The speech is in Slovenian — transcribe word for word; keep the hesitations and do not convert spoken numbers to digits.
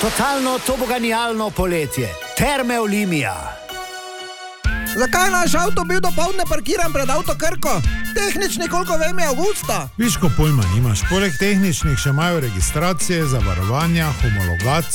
Totalno toboganijalno poletje. Terme Olimia. Zakaj je naš avto bil dopoldne parkiran pred avto Krko? Tehnični, koliko vem, je avgusta. Viško pojma nimaš. Poleg tehničnih še imajo registracije, zavarovanja, homologacije.